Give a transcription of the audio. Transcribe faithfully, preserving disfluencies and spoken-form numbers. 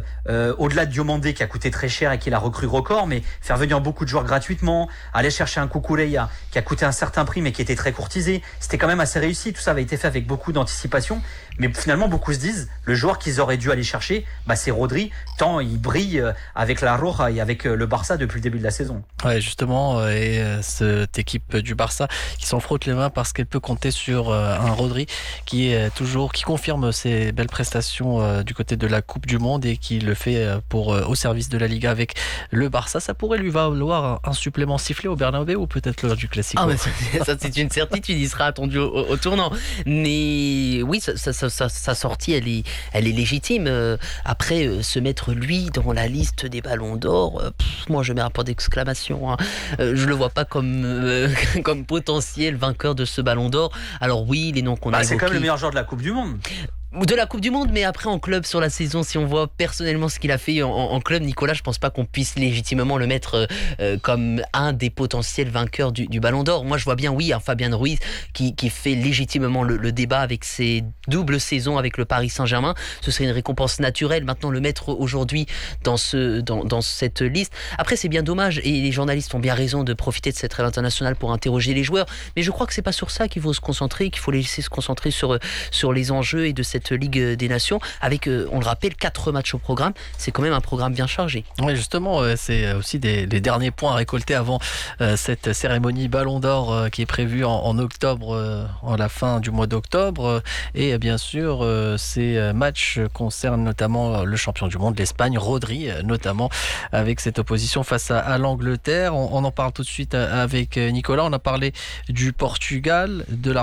euh, au-delà de Diomandé qui a coûté très cher et qui l'a recrue record, mais faire venir beaucoup de joueurs gratuitement, aller chercher un Kukureya qui a coûté un certain prix mais qui était très courtisé, c'était quand même assez réussi. Tout ça avait été fait avec beaucoup d'anticipation, mais finalement beaucoup se disent le joueur qu'ils auraient dû aller chercher, bah, c'est Rodri, tant il brille avec la Roja et avec le Barça depuis le début de la saison. Ouais, justement, et cette équipe du Barça qui s'en frotte les mains parce qu'elle peut compter sur un Rodri qui est toujours, qui confirme ses belles prestations du côté de la Coupe du Monde et qui le fait pour au service de la Liga avec le Barça. Ça pourrait lui valoir un supplément sifflé au Bernabéu ou peut-être lors du Classico. Ah, mais ça, ça c'est une certitude, il sera attendu au, au tournant. Mais oui, sa, sa, sa, sa sortie, elle est, elle est légitime. Après, se mettre lui dans la liste des Ballons d'Or, pff, moi je mets un point d'exclamation. Hein. Je le vois pas comme, euh, comme potentiel vainqueur de ce Ballon d'Or. Alors oui, les noms qu'on bah, a c'est évoqués... quand même le meilleur joueur de la Coupe du Monde. De la Coupe du Monde, mais après en club sur la saison, si on voit personnellement ce qu'il a fait en, en club, Nicolas, je pense pas qu'on puisse légitimement le mettre euh, comme un des potentiels vainqueurs du, du Ballon d'Or. Moi, je vois bien, oui, un Fabien Ruiz qui, qui fait légitimement le, le débat avec ses doubles saisons avec le Paris Saint-Germain. Ce serait une récompense naturelle. Maintenant, le mettre aujourd'hui dans, ce, dans, dans cette liste. Après, c'est bien dommage et les journalistes ont bien raison de profiter de cette trêve internationale pour interroger les joueurs. Mais je crois que c'est pas sur ça qu'il faut se concentrer, qu'il faut les laisser se concentrer sur, sur les enjeux et de cette Ligue des Nations avec, on le rappelle, quatre matchs au programme. C'est quand même un programme bien chargé. Oui, justement, c'est aussi des, les derniers points à récolter avant euh, cette cérémonie Ballon d'Or euh, qui est prévue en, en octobre, euh, en la fin du mois d'octobre. Et bien sûr, euh, ces matchs concernent notamment le champion du monde, l'Espagne, Rodri, notamment avec cette opposition face à, à l'Angleterre. On, on en parle tout de suite avec Nicolas. On a parlé du Portugal, de la